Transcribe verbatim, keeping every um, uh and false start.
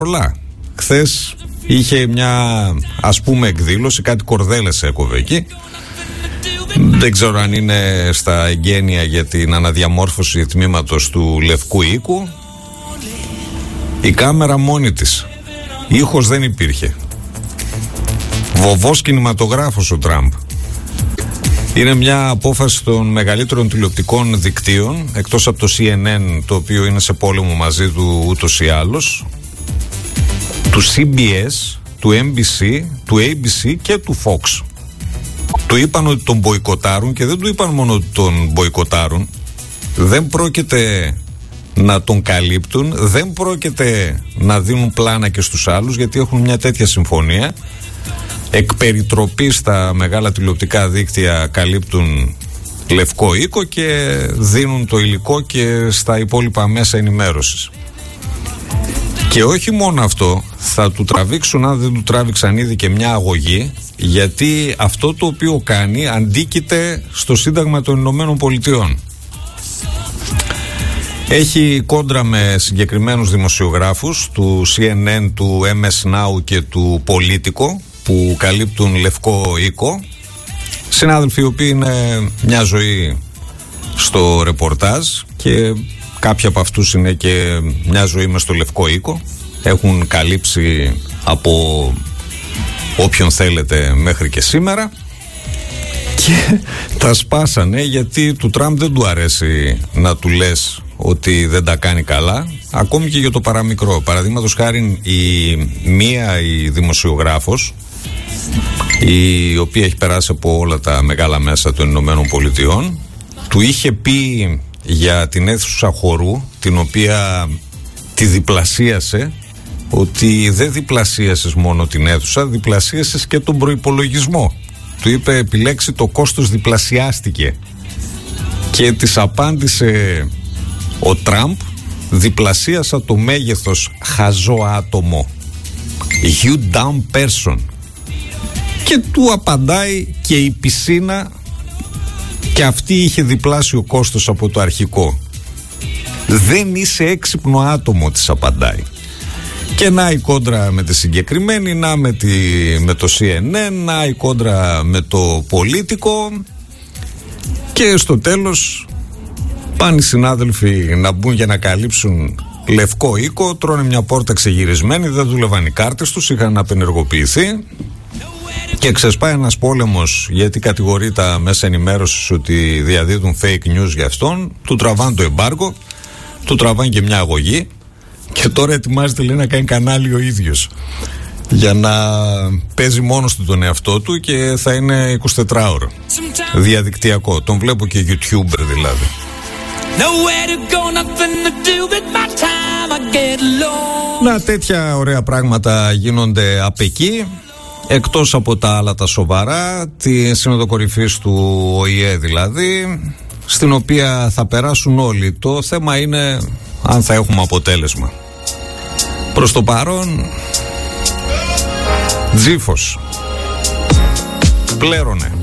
πολλά. Χθες είχε μια, ας πούμε, εκδήλωση, κάτι κορδέλες έκοβε εκεί. Δεν ξέρω αν είναι στα εγγένεια για την αναδιαμόρφωση τμήματος του Λευκού Οίκου. Η κάμερα μόνη της. Ήχος δεν υπήρχε. Βοβός κινηματογράφος ο Τραμπ. Είναι μια απόφαση των μεγαλύτερων τηλεοπτικών δικτύων, εκτός από το σι εν εν, το οποίο είναι σε πόλεμο μαζί του ούτως ή άλλως, του σι μπι ες, του εμ μπι σι, του έι μπι σι και του Fox. Του είπαν ότι τον μποϊκοτάρουν και δεν του είπαν μόνο ότι τον μποϊκοτάρουν. Δεν πρόκειται να τον καλύπτουν, δεν πρόκειται να δίνουν πλάνα και στους άλλους, γιατί έχουν μια τέτοια συμφωνία. Εκ περιτροπής στα μεγάλα τηλεοπτικά δίκτυα καλύπτουν Λευκό Οίκο και δίνουν το υλικό και στα υπόλοιπα μέσα ενημέρωσης. Και όχι μόνο αυτό, θα του τραβήξουν, αν δεν του τράβηξαν ήδη, και μια αγωγή, γιατί αυτό το οποίο κάνει αντίκειται στο Σύνταγμα των Ηνωμένων Πολιτειών. Έχει κόντρα με συγκεκριμένους δημοσιογράφους του σι εν εν, του εμ ες Now και του Πολίτικο, που καλύπτουν Λευκό Οίκο. Συνάδελφοι οι οποίοι είναι μια ζωή στο ρεπορτάζ και κάποιοι από αυτούς είναι και μια ζωή μες στο Λευκό Οίκο. Έχουν καλύψει από όποιον θέλετε μέχρι και σήμερα και τα σπάσανε, γιατί του Τραμπ δεν του αρέσει να του λες ότι δεν τα κάνει καλά, ακόμη και για το παραμικρό. Παραδείγματος χάριν, η μία η δημοσιογράφος, η οποία έχει περάσει από όλα τα μεγάλα μέσα των Ηνωμένων Πολιτειών, του είχε πει για την αίθουσα χορού, την οποία τη διπλασίασε, ότι δεν διπλασίασες μόνο την αίθουσα, διπλασίασες και τον προϋπολογισμό. Του είπε, επιλέξει, το κόστος διπλασιάστηκε. Και της απάντησε ο Τραμπ, διπλασίασα το μέγεθος, χαζό άτομο. You dumb person. Και του απαντάει και η πισίνα, και αυτή είχε διπλάσιο κόστος από το αρχικό. Δεν είσαι έξυπνο άτομο, της απαντάει. Και να η κόντρα με τη συγκεκριμένη, να με, τη, με το σι εν εν, να η κόντρα με το Πολίτικο. Και στο τέλος πάνε οι συνάδελφοι να μπουν για να καλύψουν Λευκό Οίκο, τρώνε μια πόρτα ξεγυρισμένη, δεν δούλευαν οι κάρτες τους, είχαν απενεργοποιηθεί και ξεσπάει ένας πόλεμος, γιατί κατηγορεί τα μέσα ενημέρωσης ότι διαδίδουν fake news για αυτόν. Του τραβάνε το εμπάργκο, του τραβάνε και μια αγωγή και τώρα ετοιμάζεται, λέει, να κάνει κανάλι ο ίδιος για να παίζει μόνος του τον εαυτό του και θα είναι εικοσιτετράωρο διαδικτυακό. Τον βλέπω και YouTuber δηλαδή. Να, τέτοια ωραία πράγματα γίνονται απ' εκεί, εκτός από τα άλλα τα σοβαρά, τη Σύνοδο Κορυφής του ο η ε δηλαδή, στην οποία θα περάσουν όλοι. Το θέμα είναι αν θα έχουμε αποτέλεσμα. Προς το παρόν, Τζίφος πλέρωνε.